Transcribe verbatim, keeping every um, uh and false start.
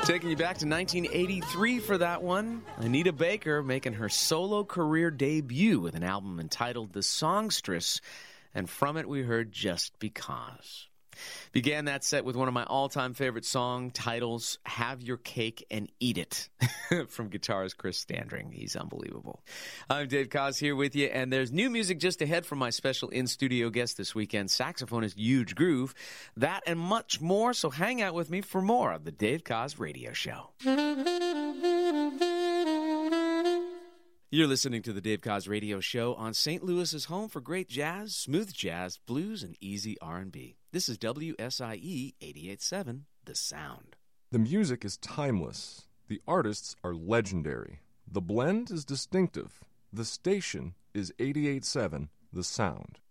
Taking you back to nineteen eighty-three for that one. Anita Baker making her solo career debut with an album entitled The Songstress, and from it we heard Just Because. Began that set with one of my all-time favorite song titles, Have Your Cake and Eat It, from guitarist Chris Standring. He's unbelievable. I'm Dave Koz here with you, and there's new music just ahead from my special in-studio guest this weekend, saxophonist Huge Groove. That and much more, so hang out with me for more of the Dave Koz Radio Show. You're listening to the Dave Koz Radio Show on Saint Louis's home for great jazz, smooth jazz, blues, and easy R and B. This is W S I E eighty-eight point seven, The Sound. The music is timeless. The artists are legendary. The blend is distinctive. The station is eighty-eight point seven, The Sound.